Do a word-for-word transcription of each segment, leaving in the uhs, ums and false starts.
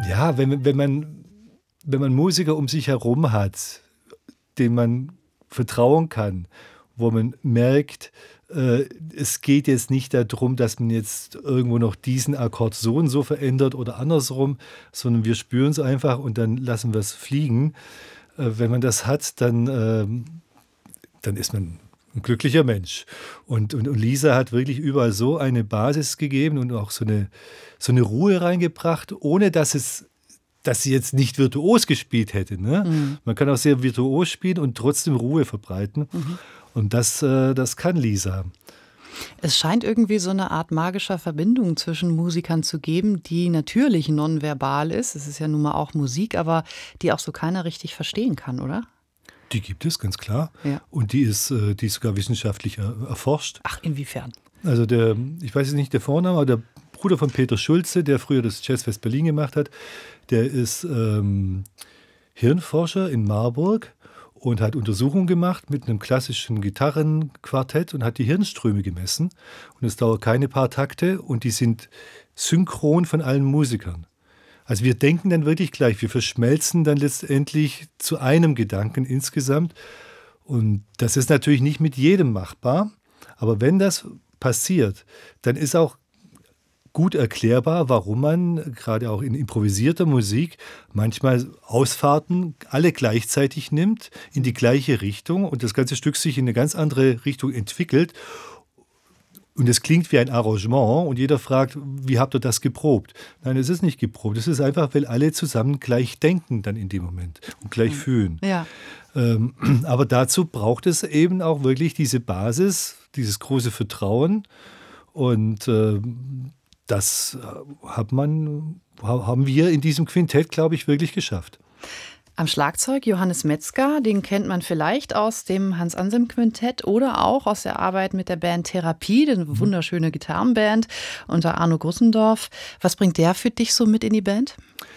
Ja, wenn, wenn, man, wenn man Musiker um sich herum hat, denen man vertrauen kann, wo man merkt, äh, es geht jetzt nicht darum, dass man jetzt irgendwo noch diesen Akkord so und so verändert oder andersrum, sondern wir spüren es einfach und dann lassen wir es fliegen. Äh, wenn man das hat, dann, äh, dann ist man ein glücklicher Mensch. Und, und, und Lisa hat wirklich überall so eine Basis gegeben und auch so eine, so eine Ruhe reingebracht, ohne dass es dass sie jetzt nicht virtuos gespielt hätte. Ne? Mhm. Man kann auch sehr virtuos spielen und trotzdem Ruhe verbreiten. Mhm. Und das, äh, das kann Lisa. Es scheint irgendwie so eine Art magischer Verbindung zwischen Musikern zu geben, die natürlich nonverbal ist. Es ist ja nun mal auch Musik, aber die auch so keiner richtig verstehen kann, oder? Die gibt es, ganz klar. Ja. Und die ist, die ist sogar wissenschaftlich erforscht. Ach, inwiefern? Also der, ich weiß jetzt nicht der Vorname, aber der Bruder von Peter Schulze, der früher das Jazzfest Berlin gemacht hat, der ist ähm, Hirnforscher in Marburg und hat Untersuchungen gemacht mit einem klassischen Gitarrenquartett und hat die Hirnströme gemessen. Und es dauert keine paar Takte und die sind synchron von allen Musikern. Also wir denken dann wirklich gleich, wir verschmelzen dann letztendlich zu einem Gedanken insgesamt. Und das ist natürlich nicht mit jedem machbar, aber wenn das passiert, dann ist auch gut erklärbar, warum man gerade auch in improvisierter Musik manchmal Ausfahrten alle gleichzeitig nimmt, in die gleiche Richtung und das ganze Stück sich in eine ganz andere Richtung entwickelt. Und es klingt wie ein Arrangement und jeder fragt, wie habt ihr das geprobt? Nein, es ist nicht geprobt. Es ist einfach, weil alle zusammen gleich denken dann in dem Moment und gleich fühlen. Ja. Ähm, aber dazu braucht es eben auch wirklich diese Basis, dieses große Vertrauen und äh, das hat man, haben wir in diesem Quintett, glaube ich, wirklich geschafft. Am Schlagzeug Johannes Metzger, den kennt man vielleicht aus dem Hans-Anselm-Quintett oder auch aus der Arbeit mit der Band Therapie, eine wunderschöne Gitarrenband unter Arno Grussendorf. Was bringt der für dich so mit in die Band?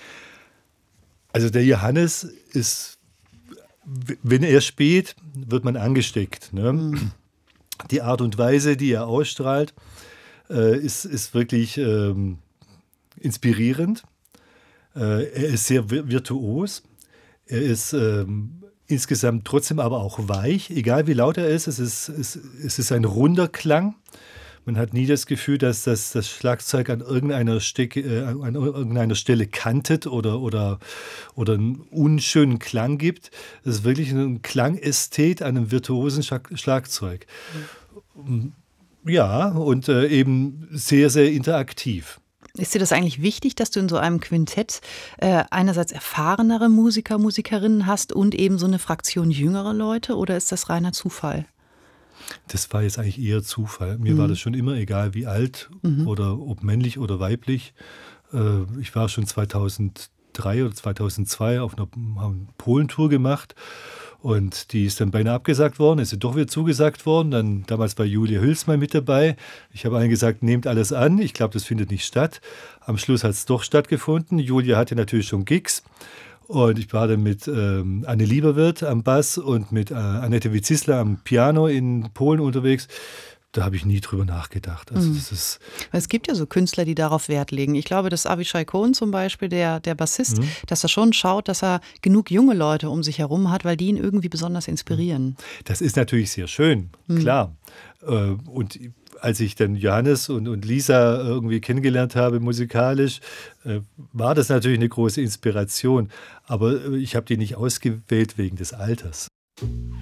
Also der Johannes ist, wenn er spielt, wird man angesteckt. Ne? Mhm. Die Art und Weise, die er ausstrahlt, äh, ist, ist wirklich ähm, inspirierend. Äh, er ist sehr virtuos. Er ist ähm, insgesamt trotzdem aber auch weich, egal wie laut er ist. Es ist, es, es ist ein runder Klang. Man hat nie das Gefühl, dass das, das Schlagzeug an irgendeiner, Stecke, äh, an irgendeiner Stelle kantet oder, oder, oder einen unschönen Klang gibt. Es ist wirklich ein Klangästhet an einem virtuosen Schlagzeug. Mhm. Ja, und äh, eben sehr, sehr interaktiv. Ist dir das eigentlich wichtig, dass du in so einem Quintett äh, einerseits erfahrenere Musiker, Musikerinnen hast und eben so eine Fraktion jüngere Leute? Oder ist das reiner Zufall? Das war jetzt eigentlich eher Zufall. Mir mhm. war das schon immer egal, wie alt mhm. oder ob männlich oder weiblich. Äh, ich war schon zweitausenddrei oder zweitausendzwei auf einer, einer Polentour gemacht. Und die ist dann beinahe abgesagt worden, ist sie doch wieder zugesagt worden. Dann, damals war Julia Hülsmann mit dabei. Ich habe allen gesagt, nehmt alles an. Ich glaube, das findet nicht statt. Am Schluss hat es doch stattgefunden. Julia hatte natürlich schon Gigs. Und ich war dann mit ähm, Anne Lieberwirth am Bass und mit äh, Annette Witzisler am Piano in Polen unterwegs. Da habe ich nie drüber nachgedacht. Also das ist es gibt ja so Künstler, die darauf Wert legen. Ich glaube, dass Avishai Cohen zum Beispiel, der, der Bassist, mhm. dass er schon schaut, dass er genug junge Leute um sich herum hat, weil die ihn irgendwie besonders inspirieren. Das ist natürlich sehr schön, mhm. klar. Und als ich dann Johannes und, und Lisa irgendwie kennengelernt habe musikalisch, war das natürlich eine große Inspiration. Aber ich habe die nicht ausgewählt wegen des Alters.